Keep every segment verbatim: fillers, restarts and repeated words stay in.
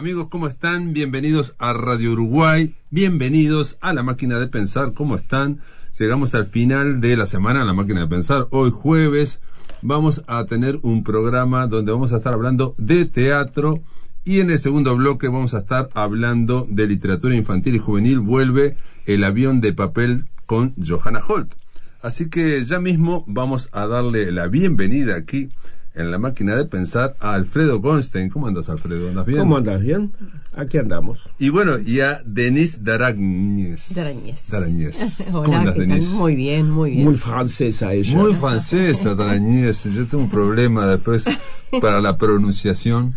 Amigos, ¿cómo están? Bienvenidos a Radio Uruguay, bienvenidos a La Máquina de Pensar, ¿cómo están? Llegamos al final de la semana en La Máquina de Pensar. Hoy jueves vamos a tener un programa donde vamos a estar hablando de teatro y en el segundo bloque vamos a estar hablando de literatura infantil y juvenil. Vuelve El avión de papel con Johanna Holt. Así que ya mismo vamos a darle la bienvenida aquí en La Máquina de Pensar a Alfredo Goldstein. ¿Cómo andas, Alfredo? ¿Andas bien? ¿Cómo andas? ¿Bien? Aquí andamos. Y bueno, y a Denise Darañez. Darañez. Darañez. Hola, ¿Cómo andas, ¿qué tal? Denise? Muy bien, muy bien. Muy francesa ella. Muy francesa, Darañez. Yo tengo un problema después para la pronunciación.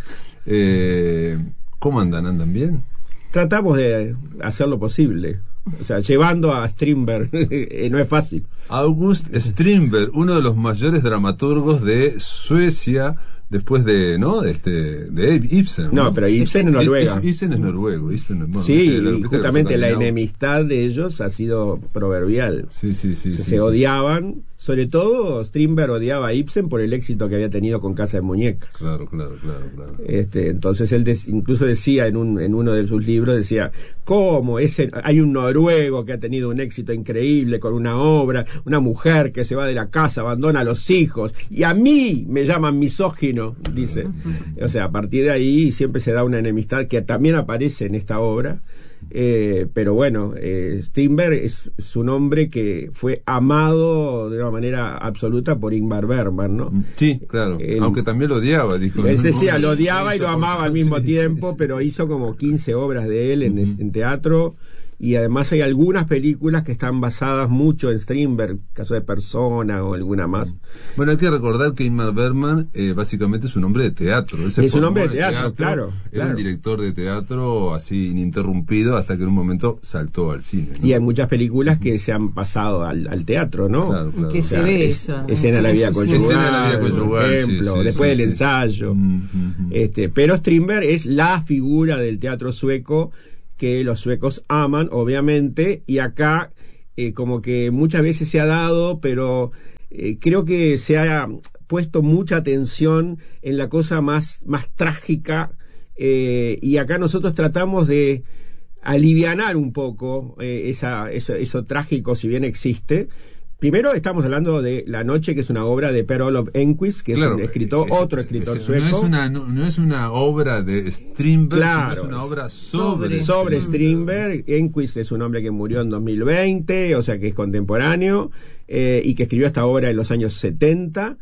Eh, ¿Cómo andan? ¿Andan bien? Tratamos de hacer lo posible. O sea, llevando a Strindberg no es fácil. August Strindberg, uno de los mayores dramaturgos de Suecia, después de, ¿no? Este, de Ibsen. No, no pero Ibsen es Noruega. Ibsen es noruego. Ibsen, bueno, sí, y justamente la enemistad enemistad de ellos ha sido proverbial. Sí, sí, sí. Se, sí, se sí. odiaban. Sobre todo, Strindberg odiaba a Ibsen por el éxito que había tenido con Casa de Muñecas. Claro, claro, claro, claro. Este, entonces él des, incluso decía en, un, en uno de sus libros, decía, ¿cómo? Ese, hay un noruego que ha tenido un éxito increíble con una obra, una mujer que se va de la casa, abandona a los hijos, y a mí me llaman misógino, dice. O sea, a partir de ahí siempre se da una enemistad que también aparece en esta obra. Eh, pero bueno, eh, Strindberg es, es un hombre que fue amado de una manera absoluta por Ingmar Bergman, ¿no? Sí, claro, El, aunque también lo odiaba, dijo. Es decir, no, lo odiaba y lo amaba al mismo sí, tiempo, sí, sí. Pero hizo como quince obras de él en, uh-huh. en teatro. Y además hay algunas películas que están basadas mucho en Strindberg, caso de Persona o alguna más. Bueno, hay que recordar que Ingmar Bergman eh, básicamente es un hombre de teatro. Él se es un hombre de teatro, teatro, claro. Era claro. un director de teatro así ininterrumpido hasta que en un momento saltó al cine, ¿no? Y hay muchas películas que se han pasado al, al teatro, ¿no? Claro, claro. Que o sea, se ve es, eso. Escena de la vida conyugal, escena de la vida conyugal, por ejemplo, sí, sí, después sí, del sí. ensayo. Mm-hmm. Este, pero Strindberg es la figura del teatro sueco que los suecos aman, obviamente, y acá eh, como que muchas veces se ha dado, pero eh, creo que se ha puesto mucha atención en la cosa más, más trágica, eh, y acá nosotros tratamos de alivianar un poco eh, esa, eso, eso trágico, si bien existe. Primero estamos hablando de La Noche, que es una obra de Per Olof Enquist, que claro, es un escritor, es, otro es, escritor es, sueco. No es, una, no, no es una obra de Strindberg, claro, sino es una obra sobre, sobre Strindberg. Enquist es un hombre que murió en dos mil veinte, o sea que es contemporáneo, eh, y que escribió esta obra en los años setenta.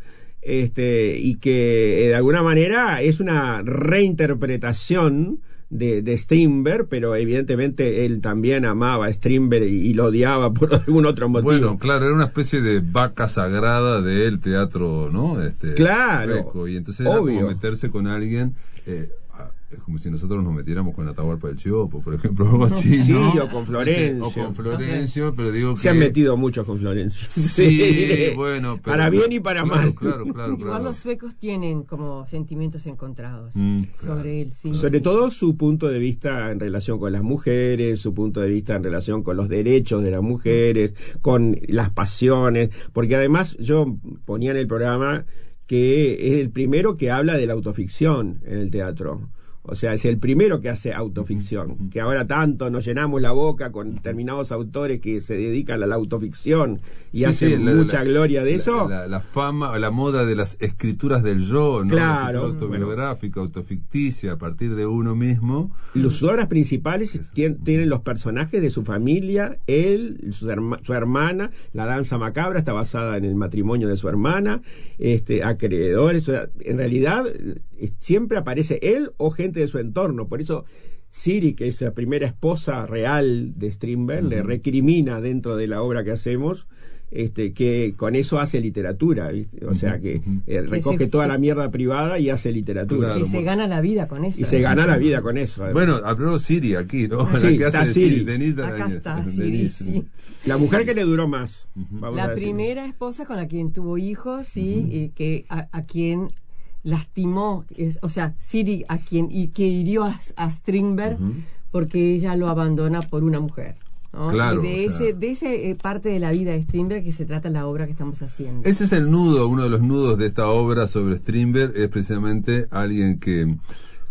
Este, y que eh, de alguna manera es una reinterpretación de, de Strindberg, pero evidentemente él también amaba a Strindberg y, y lo odiaba por algún otro motivo. Bueno, claro, era una especie de vaca sagrada del teatro, ¿no? Este, claro, sueco, y entonces era obvio. como meterse con alguien... Eh, es como si nosotros nos metiéramos con Atahualpa del Chiopo, por ejemplo, algo así, ¿no? Sí, o con Florencio. O con Florencio, pero digo que... Se han metido muchos con Florencio. Sí, bueno, pero... Para bien y para claro, mal. Claro, claro, claro. Igual los suecos tienen como sentimientos encontrados mm, sobre claro. él, sí. Sobre sí. todo su punto de vista en relación con las mujeres, su punto de vista en relación con los derechos de las mujeres, con las pasiones, porque además yo ponía en el programa que es el primero que habla de la autoficción en el teatro. O sea, es el primero que hace autoficción, que ahora tanto nos llenamos la boca con determinados autores que se dedican a la autoficción y sí, hacen sí, la, mucha la, gloria de la, eso. La, la, la fama, la moda de las escrituras del yo, ¿no? Claro, la autobiográfica, bueno. autoficticia, a partir de uno mismo. Sus obras principales tien, tienen los personajes de su familia, él, su, herma, su hermana, la danza macabra está basada en el matrimonio de su hermana, este, acreedores, o sea, en realidad siempre aparece él o gente de su entorno, por eso Siri, que es la primera esposa real de Strindberg, uh-huh. le recrimina dentro de la obra que hacemos este, que con eso hace literatura, ¿viste? O sea que eh, recoge que se, toda la mierda privada y hace literatura. Claro, que se gana la vida con eso. Y se gana la vida con eso. Además. Bueno, habló Siri aquí, ¿no? Sí, la que está hace Siri. Siri. Denise Acá está, Denise. Siri, sí. La mujer que le duró más. Uh-huh. La primera esposa con la quien tuvo hijos, sí, uh-huh. y que a, a quien lastimó, es, o sea, Siri a quien y que hirió a, a Strindberg uh-huh. porque ella lo abandona por una mujer. ¿no? Claro, y de, o sea, ese, de esa eh, parte de la vida de Strindberg que se trata la obra que estamos haciendo. Ese es el nudo, uno de los nudos de esta obra sobre Strindberg, es precisamente alguien que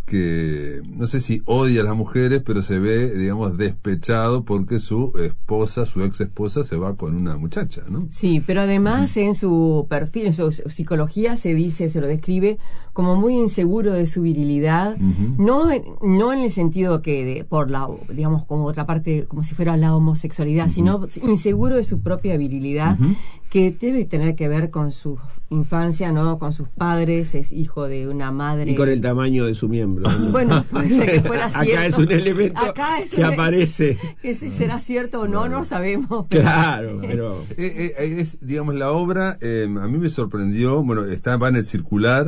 que no sé si odia a las mujeres, pero se ve, digamos, despechado porque su esposa, su ex esposa, se va con una muchacha, ¿no? Sí, pero además en su perfil, en su psicología se dice, se lo describe como muy inseguro de su virilidad, uh-huh. no, no en el sentido que de, por la, digamos, como otra parte, como si fuera la homosexualidad, uh-huh. sino inseguro de su propia virilidad, uh-huh. que debe tener que ver con su infancia, ¿no? Con sus padres, es hijo de una madre. Y con el tamaño de su miembro. Bueno, puede ser que fuera cierto. Acá es un elemento es que un, aparece. Ese será cierto o no, claro. no sabemos. Pero... Claro, pero... Eh, eh, es, digamos, la obra, eh, a mí me sorprendió, bueno, está, va en el circular,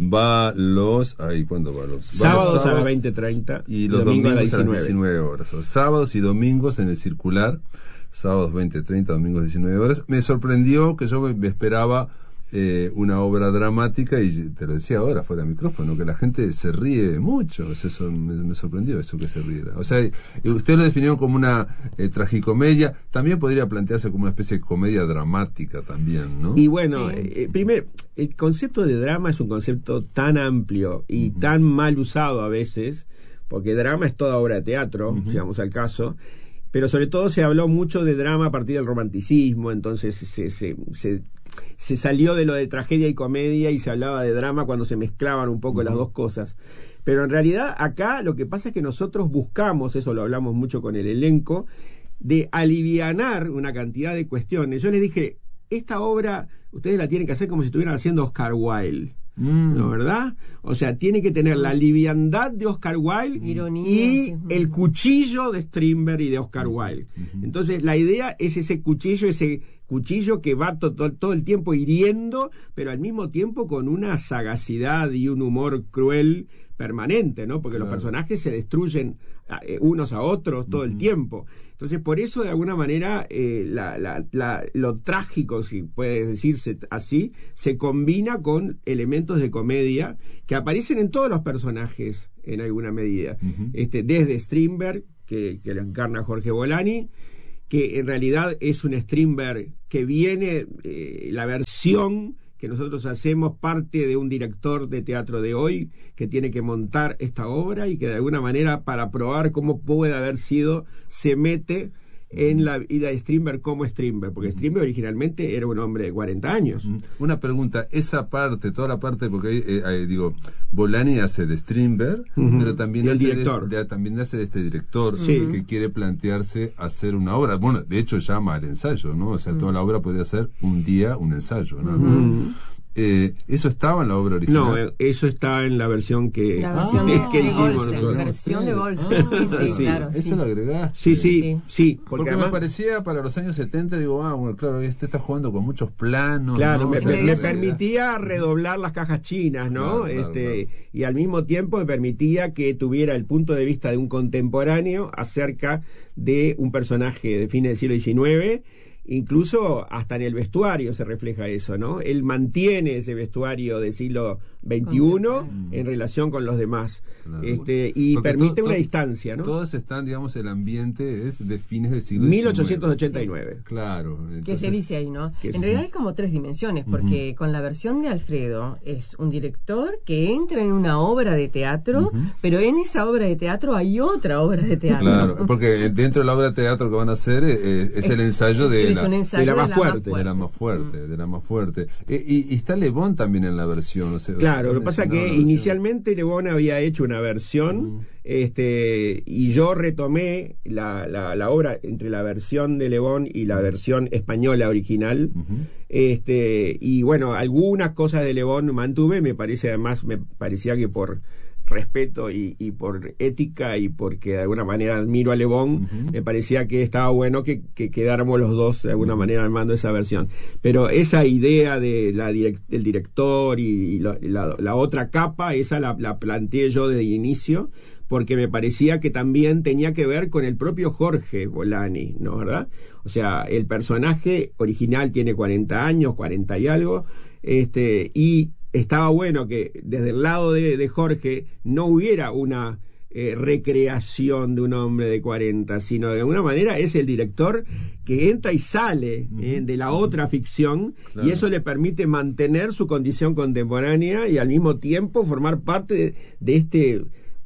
va los... Ay, ¿cuándo va los? Sábados, va los sábados a las veinte treinta y los domingos a las diecinueve horas. Los sábados y domingos en el circular, sábados veinte treinta, domingos diecinueve horas. Me sorprendió que yo me, me esperaba eh, una obra dramática, y te lo decía ahora fuera de micrófono, que la gente se ríe mucho. Eso me, me sorprendió, eso que se riera. O sea, usted lo definió como una eh, tragicomedia, también podría plantearse como una especie de comedia dramática también, ¿no? Y bueno, sí. eh, primero, el concepto de drama es un concepto tan amplio y uh-huh. tan mal usado a veces, porque drama es toda obra de teatro, uh-huh. si vamos al caso. Pero sobre todo se habló mucho de drama a partir del romanticismo, entonces se, se, se, se salió de lo de tragedia y comedia y se hablaba de drama cuando se mezclaban un poco uh-huh. las dos cosas. Pero en realidad acá lo que pasa es que nosotros buscamos, eso lo hablamos mucho con el elenco, de alivianar una cantidad de cuestiones. Yo les dije, esta obra ustedes la tienen que hacer como si estuvieran haciendo Oscar Wilde. Mm. ¿No, verdad? O sea, tiene que tener la liviandad de Oscar Wilde Ironía, y sí. el cuchillo de Strindberg y de Oscar Wilde. Uh-huh. Entonces, la idea es ese cuchillo, ese cuchillo que va to- to- todo el tiempo hiriendo, pero al mismo tiempo con una sagacidad y un humor cruel permanente, ¿no? Porque claro. los personajes se destruyen eh, unos a otros todo uh-huh. el tiempo. Entonces, por eso, de alguna manera, eh, la, la, la, lo trágico, si puede decirse así, se combina con elementos de comedia que aparecen en todos los personajes, en alguna medida. Uh-huh. Este, desde Strindberg, que, que lo encarna Jorge Bolani, que en realidad es un Strindberg que viene, eh, la versión que nosotros hacemos parte de un director de teatro de hoy que tiene que montar esta obra y que de alguna manera, para probar cómo puede haber sido, se mete en la vida de Strindberg como Strindberg, porque Strindberg originalmente era un hombre de cuarenta años. Una pregunta, esa parte, toda la parte, porque eh, eh, digo, Bolani hace de Strindberg, uh-huh. pero también hace de, de, también hace de este director sí. que quiere plantearse hacer una obra. Bueno, de hecho llama al ensayo, ¿no? O sea, uh-huh. toda la obra podría ser un día un ensayo, ¿no? Uh-huh. Eh, ¿Eso estaba en la obra original? No, eso está en la versión que, la versión ah, de, que de hicimos Goldstein, nosotros. La versión de Goldstein, sí, sí, sí, claro. ¿Eso sí. lo agregaste? Sí, sí, sí. sí porque porque además, me parecía para los años setenta, digo, ah, bueno, claro, este está jugando con muchos planos. Claro, ¿no? me, o sea, me, me permitía redoblar las cajas chinas, ¿no? Claro, claro, este claro. Y al mismo tiempo me permitía que tuviera el punto de vista de un contemporáneo acerca de un personaje de fines del siglo diecinueve. Incluso hasta en el vestuario se refleja eso, ¿no? Él mantiene ese vestuario del siglo veintiuno mm. en relación con los demás. Claro. Este, y Porque permite to, to, una distancia, ¿no? Todos están, digamos, el ambiente es de fines del siglo mil ochocientos ochenta y nueve. Sí. Claro. Entonces, que se dice ahí, ¿no? En es, realidad hay como tres dimensiones, porque uh-huh. con la versión de Alfredo es un director que entra en una obra de teatro, uh-huh. pero en esa obra de teatro hay otra obra de teatro. Claro, porque dentro de la obra de teatro que van a hacer es, es, es el ensayo de la, de la más fuerte. De la más fuerte, de la más fuerte. Eh, y, y está Le Bon también en la versión. O sea, claro, lo que pasa es que inicialmente Le Bon había hecho una versión, uh-huh. este, y yo retomé la, la, la obra entre la versión de Le Bon y la versión española original. Uh-huh. Este, y bueno, algunas cosas de Le Bon mantuve, me parece además, me parecía que por respeto y, y por ética y porque de alguna manera admiro a Le Bon, uh-huh. me parecía que estaba bueno que, que quedáramos los dos de alguna uh-huh. manera armando esa versión. Pero esa idea de la direct, del director y, y la, la, la otra capa, esa la, la planteé yo desde el inicio, porque me parecía que también tenía que ver con el propio Jorge Bolani, ¿no? ¿Verdad? O sea, el personaje original tiene cuarenta años, cuarenta y algo, este, y estaba bueno que desde el lado de, de Jorge no hubiera una eh, recreación de un hombre de cuarenta, sino de alguna manera es el director que entra y sale eh, de la otra ficción, claro. y eso le permite mantener su condición contemporánea y al mismo tiempo formar parte de, de este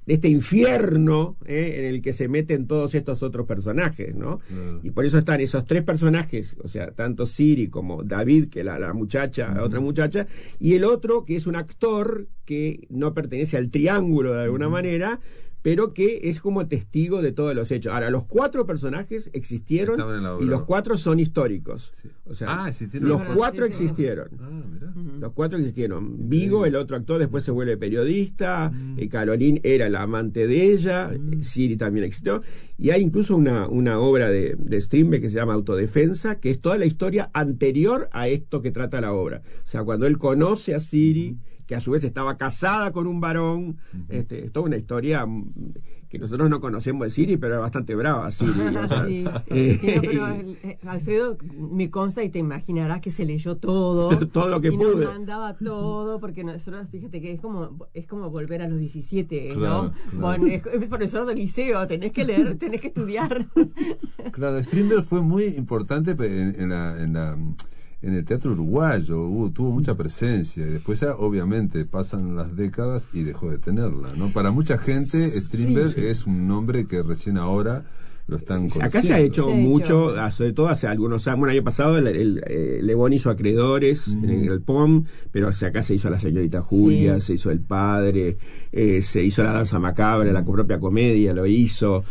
de este infierno eh, en el que se meten todos estos otros personajes, ¿no? Uh-huh. Y por eso están esos tres personajes, o sea, tanto Siri como David, que la, la muchacha, uh-huh. la otra muchacha, y el otro que es un actor que no pertenece al triángulo de alguna uh-huh. manera, pero que es como testigo de todos los hechos. Ahora, los cuatro personajes existieron y los cuatro son históricos. Sí. O sea, ah, los cuatro sí, sí, existieron. Ah, mirá. Uh-huh. Los cuatro existieron. Vigo, el otro actor, después se vuelve periodista. Uh-huh. eh, Caroline era la amante de ella. Uh-huh. Siri también existió. Y hay incluso una, una obra de, de Strindberg que se llama Autodefensa, que es toda la historia anterior a esto que trata la obra. O sea, cuando él conoce a Siri, uh-huh. que a su vez estaba casada con un varón, uh-huh. este, es toda una historia que nosotros no conocemos de Siri, pero es bastante brava Siri. O sea, sí. eh, sí, no, pero eh, Alfredo, me consta y te imaginarás que se leyó todo, todo lo que y pude. nos mandaba todo, porque nosotros, fíjate que es como es como volver a los diecisiete, claro, ¿no? Claro. Bueno, es, es profesor de liceo, tenés que leer, tenés que estudiar. Claro, Strindberg fue muy importante en, en la... En la en el teatro uruguayo, hubo, tuvo mucha presencia, y después ya obviamente pasan las décadas y dejó de tenerla, ¿no? Para mucha gente Strindberg sí, sí. es un nombre que recién ahora lo están conociendo. Acá se ha hecho se mucho, ha hecho. sobre todo hace algunos años. Bueno, el año pasado el, el, el Lebón hizo Acreedores mm. en el P O M, pero o sea, acá se hizo La Señorita Julia, sí. se hizo El Padre, eh, se hizo La Danza Macabra, mm. la propia comedia lo hizo.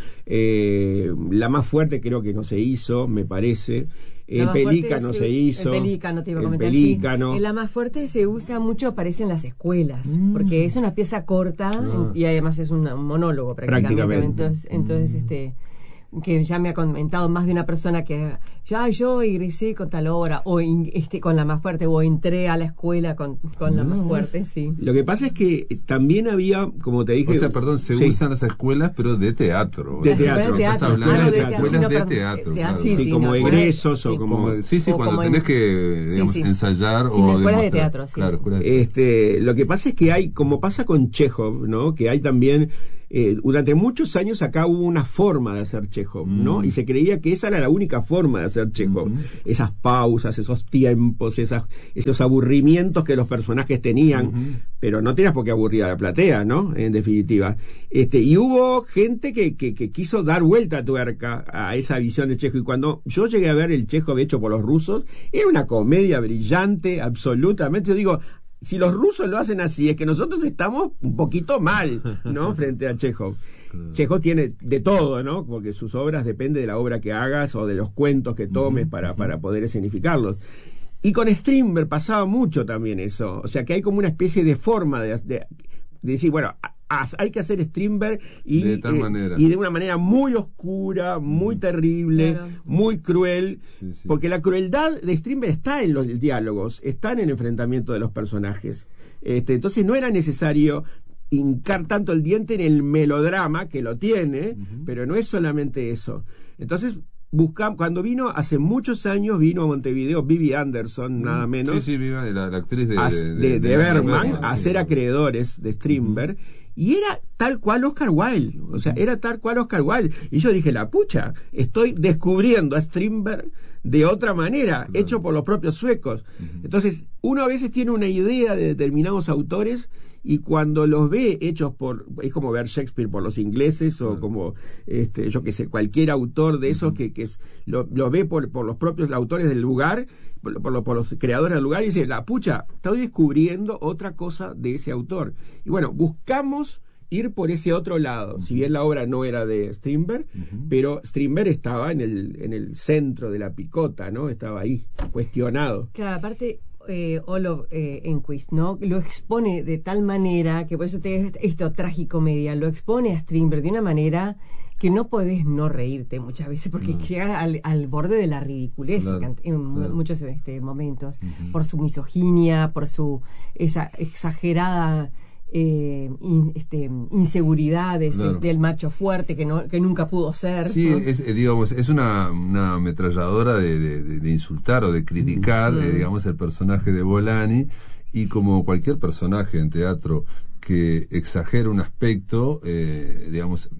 Eh, la más fuerte creo que no se hizo, me parece. El Pelícano se hizo. El Pelícano te iba a comentar. El Pelícano. Sí. La más fuerte se usa mucho, aparece en las escuelas, mm, porque sí. es una pieza corta ah. y además es un, un monólogo prácticamente. prácticamente. Entonces, entonces mm. este que ya me ha comentado más de una persona que ya yo ingresé con tal hora o in, este con la más fuerte o entré a la escuela con, con no, la más fuerte, sí. Lo que pasa es que también había, como te dije, o sea, perdón, se sí. usan las escuelas pero de teatro. De teatro. Estás teatro. hablando Ah, no, de, de escuelas teatro, de no, teatro. Sí, Claro. sí, sí, como no, egresos sí. o como, como sí, sí, o cuando como tenés en, que digamos, sí, sí. ensayar sí, o escuelas de demostrar. teatro, sí. Claro, escuelas de teatro. Este, lo que pasa es que hay, como pasa con Chekhov, ¿no? Que hay también Eh, durante muchos años acá hubo una forma de hacer Chekhov, ¿no? Mm. Y se creía que esa era la única forma de hacer Chekhov. Mm. Esas pausas, esos tiempos, esas, esos aburrimientos que los personajes tenían, mm-hmm. pero no tenías por qué aburrir a la platea, ¿no? En definitiva. Este, y hubo gente que, que, que quiso dar vuelta a tuerca a esa visión de Chekhov. Y cuando yo llegué a ver el Chekhov hecho por los rusos, era una comedia brillante, absolutamente. Yo digo, si los rusos lo hacen así, es que nosotros estamos un poquito mal, ¿no? Frente a Chekhov. Claro. Chekhov tiene de todo, ¿no? Porque sus obras depende de la obra que hagas o de los cuentos que tomes uh-huh. para, para poder escenificarlos. Y con Strindberg pasaba mucho también eso. O sea, que hay como una especie de forma de, de, de decir, bueno, hay que hacer Strindberg y de tal eh, manera. y de una manera muy oscura, muy terrible, claro. muy cruel, sí, sí. porque la crueldad de Strindberg está en los diálogos, está en el enfrentamiento de los personajes. Este, entonces no era necesario hincar tanto el diente en el melodrama, que lo tiene, uh-huh. pero no es solamente eso. Entonces buscamos, cuando vino hace muchos años, vino a Montevideo Vivi Anderson, nada menos. Sí, sí, Vivi, la, la actriz de, a, de, de, de, de, de Bergman, Bergman, a ser sí. acreedores de Strindberg. Uh-huh. Y era tal cual Oscar Wilde, o sea, era tal cual Oscar Wilde. Y yo dije, la pucha, estoy descubriendo a Strindberg de otra manera, claro. hecho por los propios suecos. Uh-huh. Entonces, uno a veces tiene una idea de determinados autores y cuando los ve hechos por, es como ver Shakespeare por los ingleses o claro. como, este, yo que sé, cualquier autor de esos uh-huh. que, que es, lo, lo ve por, por los propios autores del lugar, por, por, por los creadores del lugar y dice, la pucha, estoy descubriendo otra cosa de ese autor. Y bueno, buscamos ir por ese otro lado, uh-huh. si bien la obra no era de Strindberg, uh-huh. pero Strindberg estaba en el, en el centro de la picota, ¿no? Estaba ahí, cuestionado. Claro, aparte eh, Olof eh, Enquist, ¿no? Lo expone de tal manera, que por eso te esto tragicomedia, lo expone a Strindberg de una manera que no podés no reírte muchas veces, porque no. llegas al, al borde de la ridiculez claro, en, en claro. muchos este, momentos, uh-huh. por su misoginia, por su esa exagerada eh, in, este, inseguridades claro. del macho fuerte que no que nunca pudo ser. Sí, ¿no? es, digamos, es una, una ametralladora de, de, de, de insultar o de criticar, uh-huh. eh, digamos, el personaje de Bolani, y como cualquier personaje en teatro que exagera un aspecto, eh, digamos,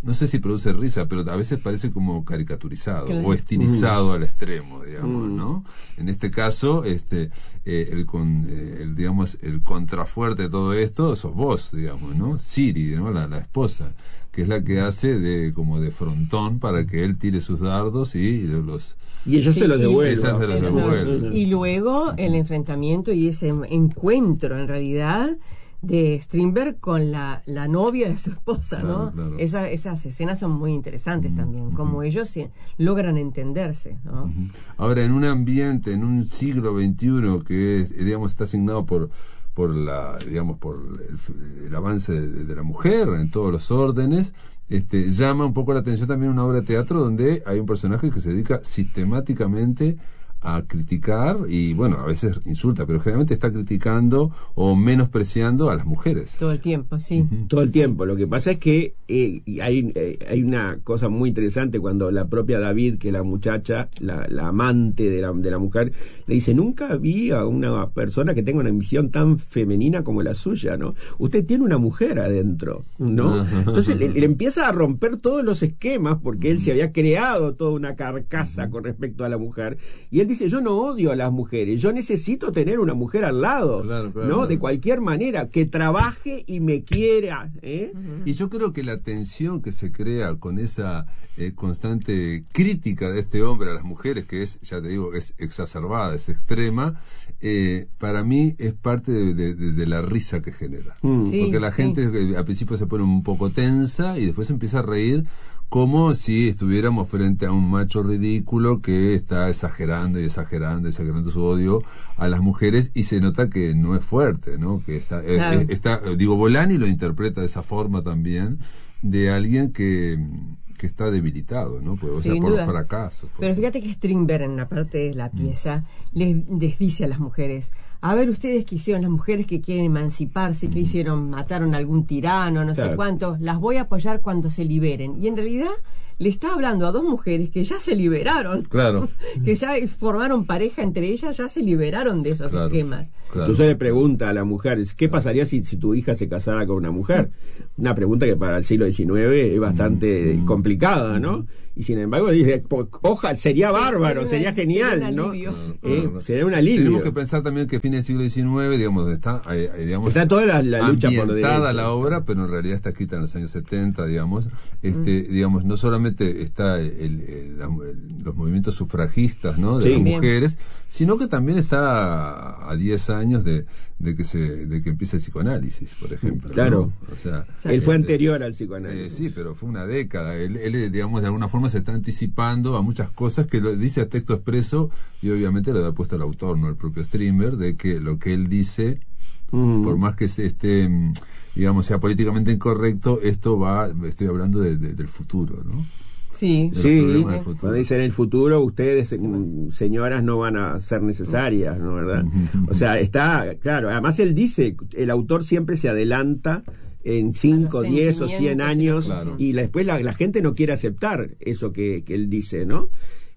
no sé si produce risa, pero a veces parece como caricaturizado Claro. o estilizado Mm. al extremo, digamos, Mm. ¿no? En este caso, este, eh, el, con, eh, el, digamos, el contrafuerte de todo esto sos vos, digamos, ¿no? Siri, ¿no? La, la esposa, que es la que hace de como de frontón para que él tire sus dardos y los... Y ella Sí, se los y- devuelve. Esa se los devuelve. Y luego el enfrentamiento y ese encuentro, en realidad, de Strindberg con la, la novia de su esposa, Claro, ¿no? claro. Esa, esas escenas son muy interesantes Mm, también, ujú. como ellos se- logran entenderse, ¿no? Ujú. Ahora, en un ambiente, en un siglo veintiuno que es, digamos, está asignado por por la, digamos, por el, el avance de, de la mujer en todos los órdenes, este, llama un poco la atención también una obra de teatro donde hay un personaje que se dedica sistemáticamente a criticar y, bueno, a veces insulta, pero generalmente está criticando o menospreciando a las mujeres. Todo el tiempo, sí. Todo el tiempo. Lo que pasa es que eh, hay, eh, hay una cosa muy interesante cuando la propia David, que la muchacha, la, la amante de la, de la mujer, le dice, nunca vi a una persona que tenga una visión tan femenina como la suya, ¿no? Usted tiene una mujer adentro, ¿no? Entonces le, le empieza a romper todos los esquemas porque él se había creado toda una carcasa con respecto a la mujer y él dice, yo no odio a las mujeres, yo necesito tener una mujer al lado, Claro, claro, ¿no? claro. De cualquier manera, que trabaje y me quiera, ¿eh? Y yo creo que la tensión que se crea con esa eh, constante crítica de este hombre a las mujeres, que es, ya te digo, es exacerbada, es extrema, eh, para mí es parte de, de- de- de la risa que genera. Mm. Sí, Porque la sí. gente eh, al principio se pone un poco tensa y después empieza a reír como si estuviéramos frente a un macho ridículo que está exagerando y exagerando y exagerando su odio a las mujeres y se nota que no es fuerte, ¿no? Que está, eh, Claro. eh, está eh, digo, Bolani lo interpreta de esa forma también, de alguien que, que está debilitado, ¿no? Pues, o sea, Sin por duda. fracasos. por- Pero fíjate que Strindberg en la parte de la pieza les, les dice a las mujeres, a ver ustedes qué hicieron, las mujeres que quieren emanciparse, qué hicieron, mataron a algún tirano, no sé Claro. cuánto, las voy a apoyar cuando se liberen. Y en realidad le está hablando a dos mujeres que ya se liberaron, Claro, que ya formaron pareja entre ellas, ya se liberaron de esos claro, esquemas. claro. Incluso le pregunta a la mujer, ¿qué pasaría si, si tu hija se casara con una mujer? Una pregunta que para el siglo diecinueve es bastante Mm. complicada, ¿no? Y sin embargo dice, po- ojalá, sería bárbaro, sería sería, una- genial, sería un ¿no? alivio. Claro, Eh, claro. sería un alivio. Tenemos que pensar también que fin del siglo diecinueve, digamos, donde está, eh, eh, digamos, Está toda la, la lucha por los ambientada derechos. la obra, pero en realidad está escrita en los años setenta, digamos. Este, digamos, no solamente está el- el- la- el- los movimientos sufragistas, ¿no? De Sí. las Bien. mujeres, sino que también está a diez años de, de que se, de que empiece el psicoanálisis, por ejemplo. Claro. ¿no? O sea, Él fue este, anterior al eh, psicoanálisis. sí, pero fue una década. Él, él, digamos, de alguna forma se está anticipando a muchas cosas que lo dice a texto expreso y obviamente lo ha puesto el autor, no el propio Strindberg, de que lo que él dice, Mm. por más que se esté, mm, digamos, sea políticamente incorrecto, esto va, estoy hablando de- de- del futuro, ¿no? Sí, De los Sí, problemas del futuro. cuando dice en el futuro ustedes, mm, señoras, no van a ser necesarias, ¿no? ¿Verdad? O sea, está, claro, además él dice, el autor siempre se adelanta en cinco, A los diez o cien sentimientos y años Claro. y la- después la, la gente no quiere aceptar eso que, que él dice, ¿no?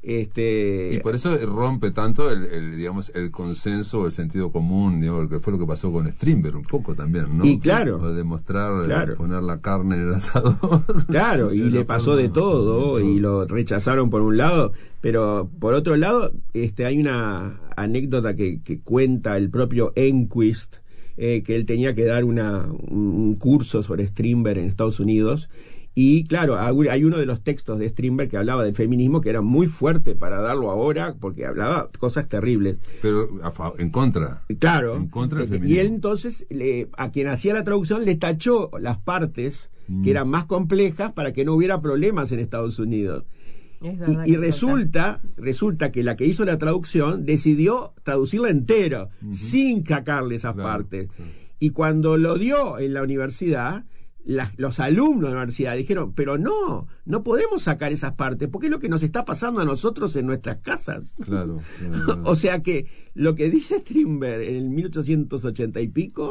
Este, Y por eso rompe tanto el, el, digamos, el consenso o el sentido común, digamos, que fue lo que pasó con Strindberg un poco también, ¿no? Y claro. O demostrar, Claro. eh, poner la carne en el asador. Claro, y De le la pasó forma- de todo y lo rechazaron por un lado, pero por otro lado, este, hay una anécdota que, que cuenta el propio Enquist, eh, que él tenía que dar una, un, un curso sobre Strindberg en Estados Unidos. Y claro, hay uno de los textos de Strindberg que hablaba del feminismo que era muy fuerte para darlo ahora, porque hablaba cosas terribles. Pero a fa- en contra. Claro. En contra del Este, feminismo. y él entonces, le- a quien hacía la traducción, le tachó las partes Mm. que eran más complejas para que no hubiera problemas en Estados Unidos. es Y, verdad. y que resulta, resulta que la que hizo la traducción decidió traducirla entera, sin sacarle esas Claro, partes. claro. Y cuando lo dio en la universidad, las- los alumnos de la universidad dijeron, pero no, no podemos sacar esas partes, porque es lo que nos está pasando a nosotros en nuestras casas. Claro. claro, claro. O sea que lo que dice Strindberg en el mil ochocientos ochenta y pico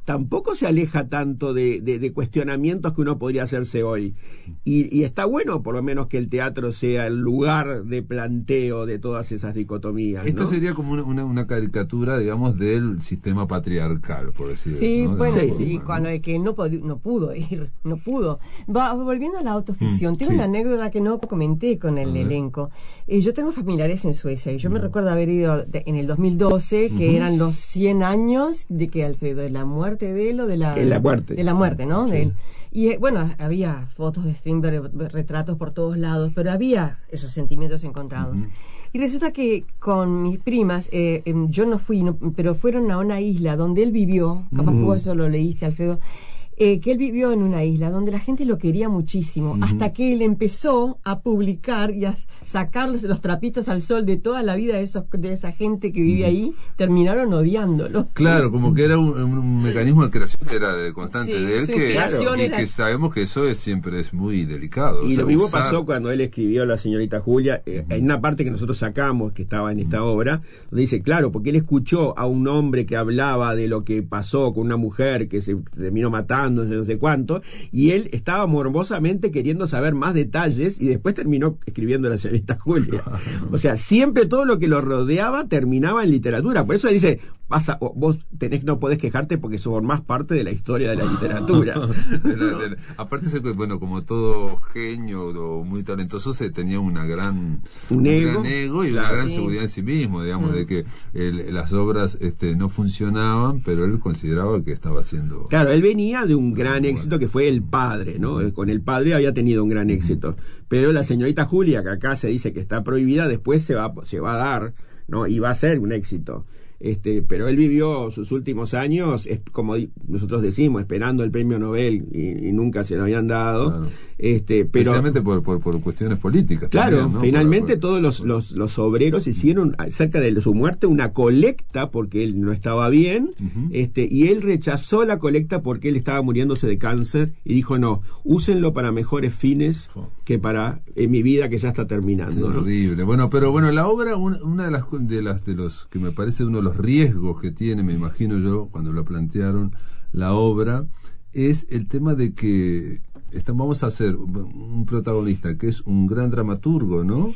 tampoco se aleja tanto de, de, de cuestionamientos que uno podría hacerse hoy. Y, y está bueno, por lo menos, que el teatro sea el lugar de planteo de todas esas dicotomías, Esto ¿no? sería como una, una, una caricatura, digamos, del sistema patriarcal, por decirlo. Sí, ¿no? bueno, De sí, forma, ¿no? con el que no, pod- no pudo ir, no pudo. Va, volviendo a la autoficción, Mm, tengo sí. una anécdota que no comenté con el A ver. elenco. Eh, yo tengo familiares en Suecia y yo me recuerdo haber ido de- en el dos mil doce, que Ujú. eran los cien años de que Alfredo, de la muerte de él o de la... De la muerte. De la muerte, ¿no? Sí. De él. Y eh, bueno, había fotos de Strindberg, retratos por todos lados, pero había esos sentimientos encontrados. Ujú. Y resulta que con mis primas, eh, em, yo no fui, no- pero fueron a una isla donde él vivió, capaz que Mm. vos eso lo leíste, Alfredo, eh, que él vivió en una isla donde la gente lo quería muchísimo, Ujú. hasta que él empezó a publicar y a sacar los, los trapitos al sol de toda la vida de, esos, de esa gente que vivía ahí, terminaron odiándolo. Claro, como que era un, un mecanismo de creación era de constante Sí, de él su que, inspiración y era- que sabemos que eso es, siempre es muy delicado. O Y sea, lo mismo usar- pasó cuando él escribió La señorita Julia. Eh, Hay una parte que nosotros sacamos, que estaba en esta obra, donde dice, claro, porque él escuchó a un hombre que hablaba de lo que pasó con una mujer que se terminó matando, no sé cuánto, y él estaba morbosamente queriendo saber más detalles, y después terminó escribiendo La señorita Julia. O sea, siempre todo lo que lo rodeaba terminaba en literatura. Por eso dice, pasa, o- vos tenés, no podés quejarte porque formás parte de la historia de la literatura. De la- de la- aparte, se- bueno, como todo genio o muy talentoso, se tenía una gran, Un ego. gran ego y Claro. una gran Sí. seguridad en sí mismo, digamos, Mm. de que el- las obras este, no funcionaban, pero él consideraba que estaba haciendo... Claro, él venía de un gran Bueno. éxito que fue El Padre, ¿no? Con El Padre había tenido un gran éxito. Pero La señorita Julia, que acá se dice que está prohibida, después se va, se va a dar, ¿no? Y va a ser un éxito. Este, pero él vivió sus últimos años, es como di- nosotros decimos, esperando el premio Nobel y, y nunca se lo habían dado. Claro. Este, pero Especialmente por, por, por cuestiones políticas. claro, también, ¿no? finalmente Por- por- todos los, los, los obreros hicieron cerca de su muerte una colecta porque él no estaba bien, Ujú. este, y él rechazó la colecta porque él estaba muriéndose de cáncer y dijo no, úsenlo para mejores fines Fue. que para eh, mi vida que ya está terminando, ¿no? Terrible. Bueno, pero bueno, la obra, una, una de las co- de las de los que me parece uno de los riesgos que tiene, me imagino yo, cuando lo plantearon la obra, es el tema de que esta- vamos a hacer un un protagonista que es un gran dramaturgo, ¿no?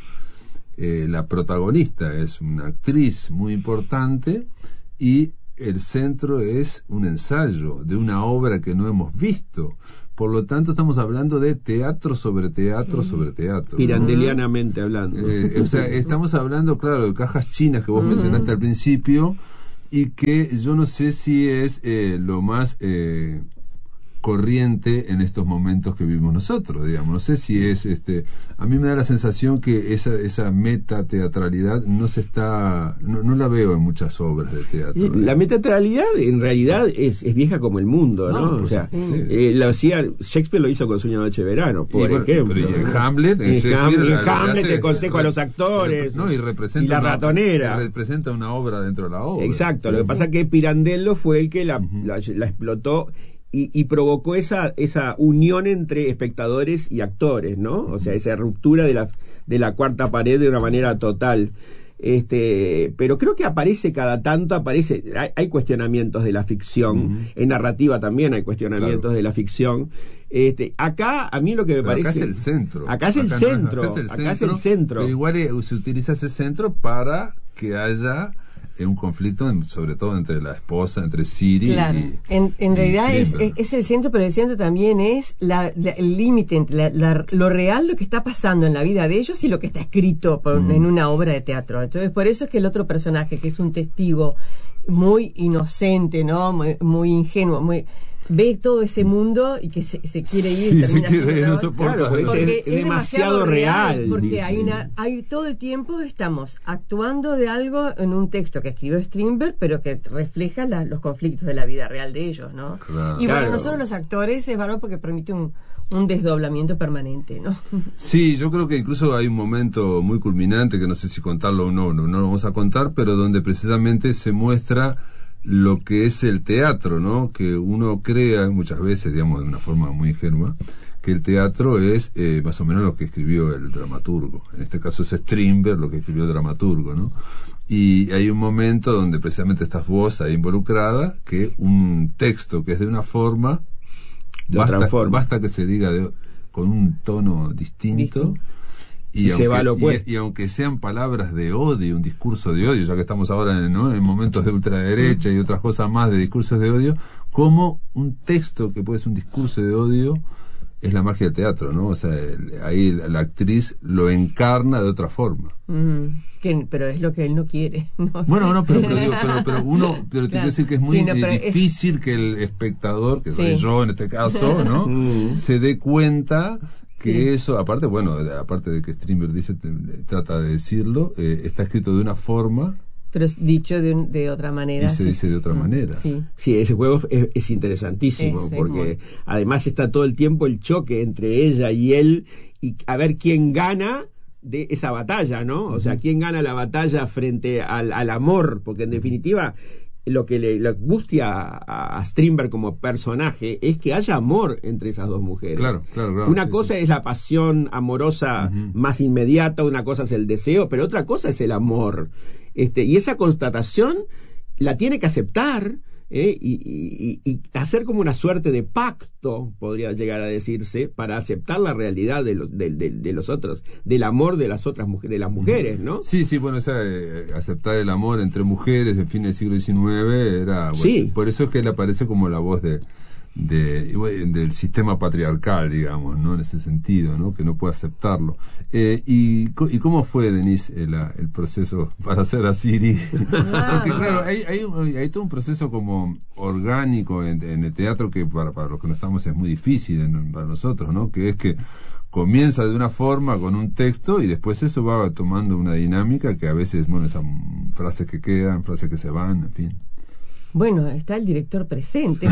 Eh, la protagonista es una actriz muy importante y el centro es un ensayo de una obra que no hemos visto. Por lo tanto, estamos hablando de teatro sobre teatro sobre teatro, ¿no? Pirandelianamente hablando. Eh, o sea, estamos hablando, claro, de cajas chinas que vos mencionaste al principio y que yo no sé si es eh, lo más eh, corriente en estos momentos que vivimos nosotros, digamos. No sé si es, este, a mí me da la sensación que esa esa meta teatralidad no se está, no, no la veo en muchas obras de teatro. Y la metateatralidad en realidad es, es vieja como el mundo, ¿no? No, o pues, sea, sí. eh, lo hacía, Shakespeare lo hizo con Sueño de Noche de Verano, por Y bueno, ejemplo. pero y en Hamlet, en En Shakespeare, Ham- en la- la Hamlet hace- el consejo a los actores, no, y representa y la una- ratonera. representa una obra dentro de la obra. Exacto, lo Sí, que sí. pasa es que Pirandello fue el que la, la, la explotó y, y provocó esa, esa unión entre espectadores y actores, ¿no? O sea, esa ruptura de la, de la cuarta pared de una manera total. Este, pero creo que aparece cada tanto, aparece, hay, hay cuestionamientos de la ficción, Ujú. en narrativa también hay cuestionamientos Claro. de la ficción. Este, acá a mí lo que me Pero parece acá es el centro. Acá es el no es- centro, acá es el acá es el centro. Pero igual eh, se utiliza ese centro para que haya eh, un conflicto, en- sobre todo entre la esposa, entre Siri Claro, y. en, en y realidad es, Strindberg. es, es el centro, pero el centro también es la, la- el límite entre la- la- lo real, lo que está pasando en la vida de ellos y lo que está escrito por- Mm. en una obra de teatro. Entonces, por eso es que el otro personaje, que es un testigo muy inocente, ¿no? Muy, muy ingenuo, muy ve todo ese mundo y que se, se quiere ir Sí, y se termina quiere siendo ir, no dragón. soporta. Claro, porque Porque es, es demasiado real. porque dice. hay una hay todo el tiempo estamos actuando de algo en un texto que escribió Strindberg, pero que refleja la- los conflictos de la vida real de ellos, ¿no? Claro. Y para Claro. nosotros los actores es bárbaro porque permite un, un desdoblamiento permanente, ¿no? Sí, yo creo que incluso hay un momento muy culminante, que no sé si contarlo o no, no, no lo vamos a contar, pero donde precisamente se muestra lo que es el teatro, ¿no? Que uno crea muchas veces, digamos, de una forma muy ingenua, que el teatro es eh, más o menos lo que escribió el dramaturgo. En este caso es Strindberg lo que escribió el dramaturgo, ¿no? y hay un momento donde precisamente estás vos ahí involucrada, que un texto que es de una forma, de basta, otra forma. basta que se diga de, con un tono distinto. Y, y, aunque, se va a lo y, y aunque sean palabras de odio, un discurso de odio, ya que estamos ahora en, ¿no? en momentos de ultraderecha y otras cosas más de discursos de odio, como un texto que puede ser un discurso de odio es la magia del teatro, ¿no? O sea, el, ahí la, la actriz lo encarna de otra forma. Mm, que, pero es lo que él no quiere, ¿no? Bueno, no, pero, pero, digo, pero, pero uno, pero te claro. quiero decir que es muy sí, no, difícil es... que el espectador, que soy sí. yo en este caso, ¿no? se dé cuenta que sí. eso, aparte, bueno, aparte de que Strindberg dice, te, trata de decirlo, eh, está escrito de una forma, pero es dicho de, un, de otra manera. Y se sí. dice de otra mm, manera. Sí. sí, ese juego es, es interesantísimo, es, porque es muy... además está todo el tiempo el choque entre ella y él, y a ver quién gana de esa batalla, ¿no? O sea, quién gana la batalla frente al, al amor, porque en definitiva lo que le, le angustia a, a Strindberg como personaje es que haya amor entre esas dos mujeres. Claro, claro, claro. Una sí, cosa sí. es la pasión amorosa uh-huh. más inmediata, una cosa es el deseo, pero otra cosa es el amor. Este, y esa constatación la tiene que aceptar, ¿eh? y, y, y hacer como una suerte de pacto, podría llegar a decirse, para aceptar la realidad de los, de, de, de los otros, del amor de las otras mujeres, de las mujeres, ¿no? Sí, sí, bueno, o sea, eh, aceptar el amor entre mujeres del fin del siglo diecinueve era, bueno, sí. por eso es que él aparece como la voz de De, del sistema patriarcal, digamos, ¿no? En ese sentido, ¿no? Que no puede aceptarlo. Eh, y, ¿Y cómo fue, Denise, el, el proceso para hacer a Siri? Porque, claro, hay, hay, hay todo un proceso como orgánico en, en el teatro que para, para los que no estamos es muy difícil en, para nosotros, ¿no? Que es que comienza de una forma con un texto y después eso va tomando una dinámica que a veces, bueno, esas frases que quedan, frases que se van, en fin. Bueno, está el director presente.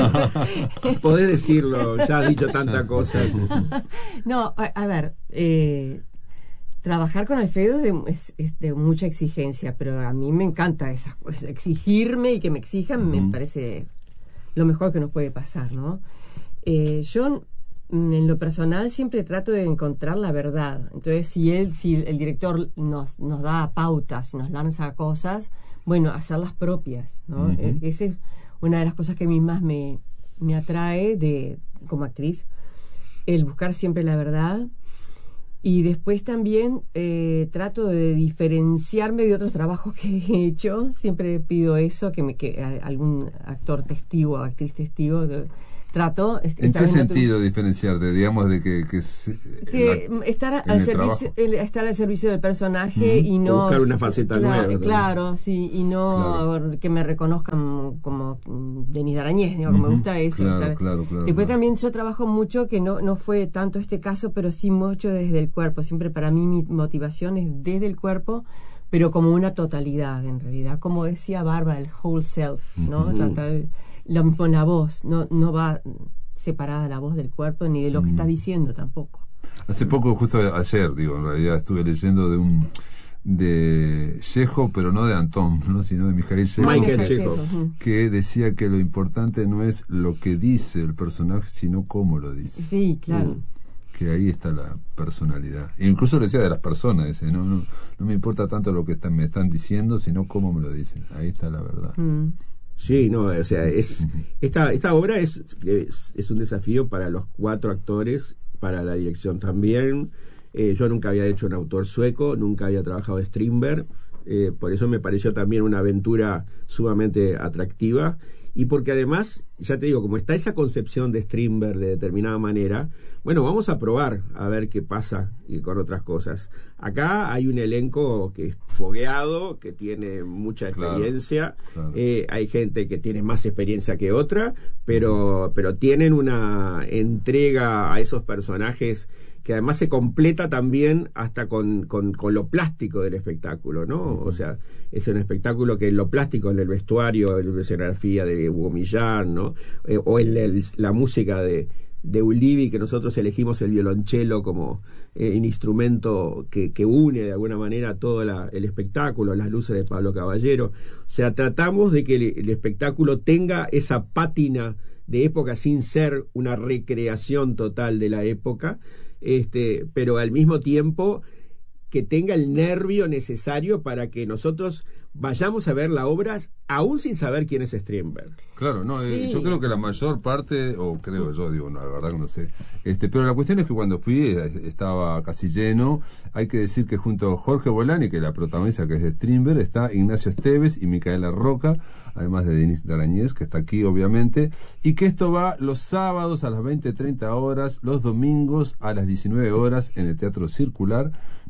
Podés decirlo, ya has dicho tantas cosas. No, a, a ver, eh, trabajar con Alfredo es de, es, es de mucha exigencia, pero a mí me encanta esas cosas. Exigirme y que me exijan uh-huh. me parece lo mejor que nos puede pasar, ¿no? Eh, yo, en lo personal, siempre trato de encontrar la verdad. Entonces, si él, si el director nos, nos da pautas, nos lanza cosas, bueno, hacerlas propias, ¿no? Uh-huh. Eh, esa es una de las cosas que a mí más me, me atrae de, como actriz, el buscar siempre la verdad. Y después también eh, trato de diferenciarme de otros trabajos que he hecho. Siempre pido eso, que, me, que a, algún actor testigo, actriz testigo, de, trato. ¿En qué sentido tu... diferenciarte? Digamos, de que... que, se, que la, estar, al servicio, el, estar al servicio del personaje uh-huh. y no... buscar una faceta claro, nueva. Claro, sí, y no claro. que me reconozcan como Denise Arañez, digo, uh-huh. que me gusta eso. Claro, estar. claro, claro. Después claro. también yo trabajo mucho, que no, no fue tanto este caso, pero sí mucho desde el cuerpo. Siempre para mí mi motivación es desde el cuerpo, pero como una totalidad, en realidad. Como decía Bárbara, el whole self, ¿no? Uh-huh. Tratar, lo mismo en la voz, no, no va separada la voz del cuerpo ni de lo que mm. está diciendo tampoco. Hace poco, justo ayer, digo, en realidad estuve leyendo de un de Chekhov, pero no de Anton, ¿no? sino de Mikhail Chekhov, Michael que, Chekhov, que decía que lo importante no es lo que dice el personaje, sino cómo lo dice. Sí, claro. Mm. Que ahí está la personalidad. E incluso lo decía de las personas, dice, no, no, no me importa tanto lo que están, me están diciendo, sino cómo me lo dicen. Ahí está la verdad. Mm. Sí, no, o sea, es esta esta obra es, es es un desafío para los cuatro actores, para la dirección también. Eh, yo nunca había hecho un autor sueco, nunca había trabajado de Strindberg, eh, por eso me pareció también una aventura sumamente atractiva. Y porque además, ya te digo, como está esa concepción de Strindberg de determinada manera, bueno, vamos a probar a ver qué pasa y con otras cosas. Acá hay un elenco que es fogueado, que tiene mucha experiencia, claro, claro. Eh, hay gente que tiene más experiencia que otra, pero, pero tienen una entrega a esos personajes que además se completa también hasta con, con, con lo plástico del espectáculo, ¿no? Uh-huh. O sea, es un espectáculo que en lo plástico, en el vestuario, en la escenografía de Hugo Millán, ¿no? Eh, o en el, la música de, de Uldivi, que nosotros elegimos el violonchelo como eh, un instrumento que, que une de alguna manera todo la, el espectáculo, las luces de Pablo Caballero. O sea, tratamos de que el, el espectáculo tenga esa pátina de época sin ser una recreación total de la época, este, pero al mismo tiempo que tenga el nervio necesario para que nosotros vayamos a ver la obra aún sin saber quién es Strindberg. Claro, no, Sí. eh, yo creo que la mayor parte, o creo yo, digo, no, la verdad que no sé, este, pero la cuestión es que cuando fui eh, estaba casi lleno. Hay que decir que junto a Jorge Bolani, que la protagoniza, que es de Strindberg, está Ignacio Esteves y Micaela Roca, además de Denise Darañez, que está aquí obviamente, y que esto va los sábados a las veinte treinta horas, los domingos a las diecinueve horas en el Teatro Circular.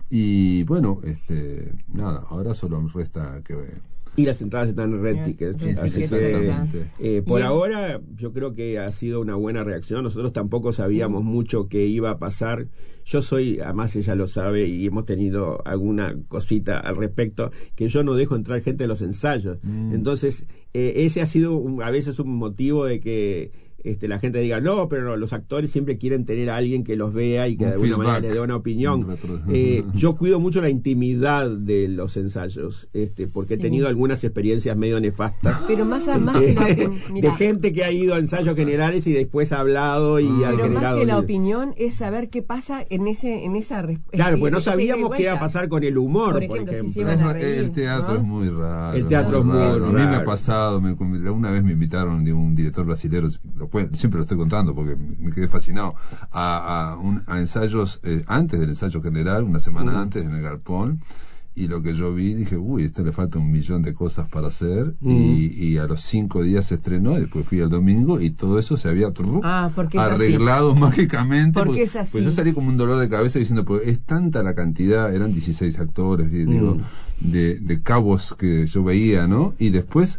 Y bueno, este nada, ahora solo resta que Y las entradas están en Red Tickets. Red Así Tickets, que, exactamente. eh, por Bien. ahora, yo creo que ha sido una buena reacción. Nosotros tampoco sabíamos Sí. mucho qué iba a pasar. Yo soy, además ella lo sabe, y hemos tenido alguna cosita al respecto, que yo no dejo entrar gente a los ensayos. Mm. Entonces, eh, ese ha sido un- a veces un motivo de que este, la gente diga, no, pero no, los actores siempre quieren tener a alguien que los vea y que Un de alguna manera feedback. les dé una opinión. Un retro- Eh, yo cuido mucho la intimidad de los ensayos, este, porque he Sí. tenido algunas experiencias medio nefastas. Pero más, a- más que la de, opinión, mira, de gente que ha ido a ensayos generales y después ha hablado y Ah. ha pero más generado... que la opinión es saber qué pasa en ese en esa res- Claro, eh, pues no esa ida y sabíamos qué iba a vuelta. pasar con el humor, Por por ejemplo, ejemplo. si se iban a reír, el teatro ¿no? es muy raro. El teatro es muy A mí me ha raro. pasado, me- una vez me invitaron de un director brasilero, lo pueden- siempre lo estoy contando porque me quedé fascinado, a, a, un- a ensayos eh, antes del ensayo general, una semana Mm. antes en el Galpón. Y lo que yo vi, dije, uy, esto le falta un millón de cosas para hacer. Mm. Y, y a los cinco días se estrenó, y después fui el domingo y todo eso se había trrr, Ah, porque es así. arreglado mágicamente. Porque es así. Pues yo salí como un dolor de cabeza diciendo, pues es tanta la cantidad, eran dieciséis actores, y digo, Mm. de, de cabos que yo veía, ¿no? Y después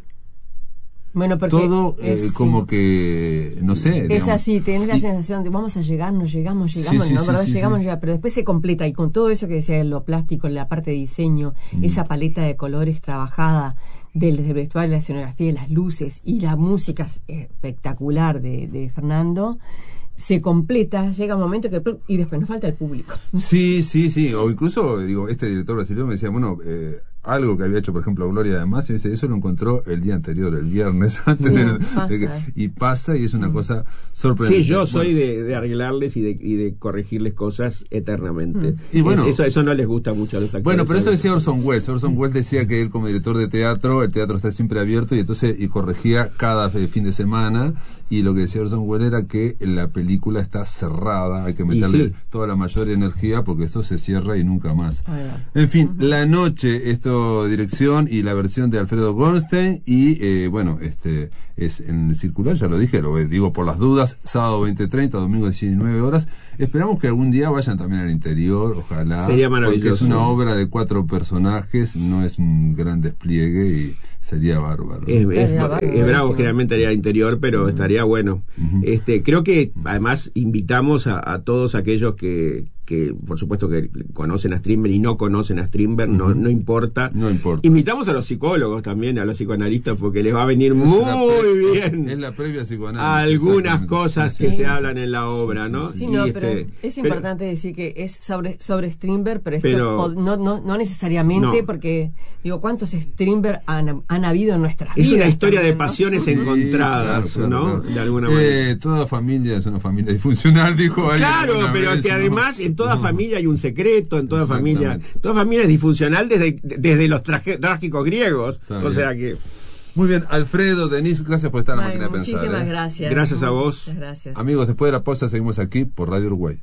Bueno, porque todo es, eh, como que, no sé. es digamos. así, tenés la Y- sensación de vamos a llegar, no llegamos, llegamos, Sí, sí, no, sí, ¿verdad? sí, llegamos, sí. llegamos, pero después se completa y con todo eso que decía, lo plástico, la parte de diseño, Mm. esa paleta de colores trabajada, del, del vestuario, la escenografía, las luces y la música espectacular de, de Fernando, se completa, llega un momento que y después nos falta el público. Sí, sí, sí. O incluso, digo, este director brasileño me decía, bueno, eh, algo que había hecho, por ejemplo, Gloria de Más, y dice, eso lo encontró el día anterior, el viernes, antes Sí, de, de pasa. que, y pasa, y es una cosa sorprendente. Sí, yo soy Bueno, de, de arreglarles y de, y de corregirles cosas eternamente. Mm. Y bueno- Es- eso, eso no les gusta mucho a los actores. Bueno, pero eso ¿sabes? decía Orson Welles. Orson Welles decía que él, como director de teatro, el teatro está siempre abierto, y entonces y corregía cada eh, fin de semana. Y lo que decía Orson Welles era que la película está cerrada, hay que meterle sí. toda la mayor energía porque esto se cierra y nunca más. Ahí va. En fin, La Noche, esto dirección y la versión de Alfredo Goldstein, y eh, bueno, este es en el Circular, ya lo dije, lo digo por las dudas, sábado veinte treinta, domingo diecinueve horas. Esperamos que algún día vayan también al interior, ojalá. Sería Porque maravilloso. es una obra de cuatro personajes, no es un gran despliegue y sería bárbaro. Es, es- Estaría bárbaro, es bravo buenísimo. generalmente haría al interior, pero estaría bueno. Ujú. Este, creo que además invitamos a, a todos aquellos que, que, por supuesto, que conocen a Strindberg y no conocen a Strindberg, no, no importa. No importa. Invitamos a los psicólogos también, a los psicoanalistas, porque les va a venir Es muy la pre- bien Es la previa psicoanálisis. algunas exactamente. cosas Sí, que sí, se sí. hablan en la obra, Sí, ¿no? sí, sí. Sí, Y no, este, pero es pero- importante decir que es sobre sobre Strindberg, pero esto Pero- pod- no, no, no necesariamente, No. porque digo, ¿cuántos Strindberg han, han habido en nuestras Es vidas? una historia de también, ¿no? pasiones Sí, encontradas, claro, claro, ¿no? claro. De alguna Eh, manera. toda familia es una familia disfuncional, dijo alguien. Claro, una pero vez, que ¿no? además en toda No. familia hay un secreto, en toda familia, Exactamente. toda familia es disfuncional desde, desde los traje- trágicos griegos. Está O bien. sea que Muy bien, Alfredo, Denise, gracias por estar en la Ay, máquina de pensar. muchísimas ¿eh? gracias. Gracias a vos. Muchas gracias. Amigos, después de la pausa seguimos aquí por Radio Uruguay.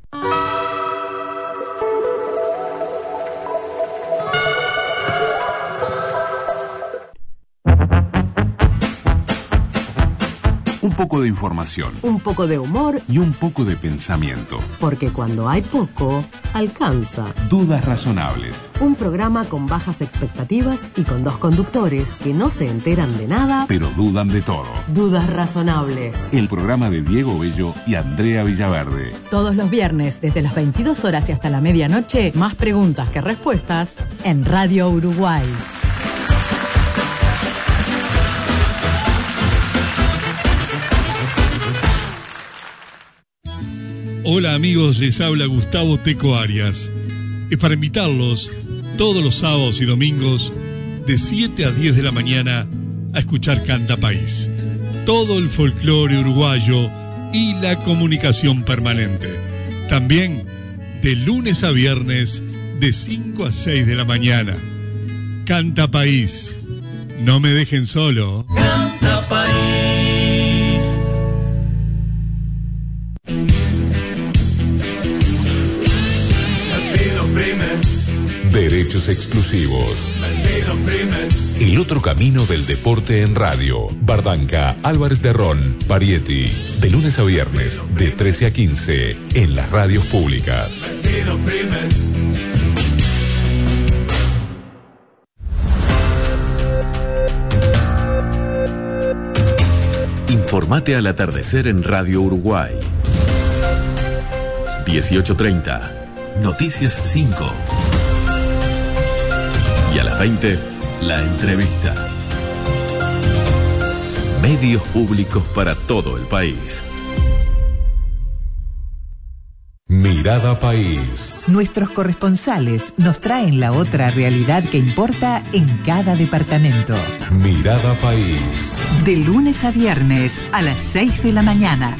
Un poco de información Un poco de humor, y un poco de pensamiento. porque cuando hay poco, alcanza. Dudas razonables. Un programa con bajas expectativas y con dos conductores que no se enteran de nada. Pero dudan de todo. Dudas razonables. El programa de Diego Bello y Andrea Villaverde. Todos los viernes, desde las veintidós horas y hasta la medianoche, más preguntas que respuestas en Radio Uruguay. Hola amigos, les habla Gustavo Teco Arias. Es para invitarlos todos los sábados y domingos de siete a diez de la mañana a escuchar Canta País. Todo el folclore uruguayo y la comunicación permanente. También de lunes a viernes de cinco a seis de la mañana. Canta País. No me dejen solo. Canta País. Derechos exclusivos. El otro camino del deporte en radio. Bardanca, Álvarez de Ron, Parietti. De lunes a viernes, de trece a quince, en las radios públicas. Informate al atardecer en Radio Uruguay. dieciocho treinta. Noticias cinco. Y a las veinte, la entrevista. Medios públicos para todo el país. Mirada País. Nuestros corresponsales nos traen la otra realidad que importa en cada departamento. Mirada País. De lunes a viernes a las seis de la mañana.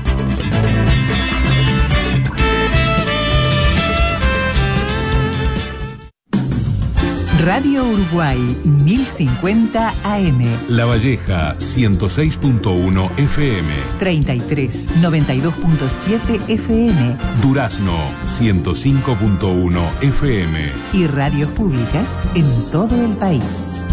Radio Uruguay mil cincuenta A M. La Valleja ciento seis punto uno F M. treinta y tres noventa y dos punto siete F M. Durazno ciento cinco punto uno F M. Y radios públicas en todo el país.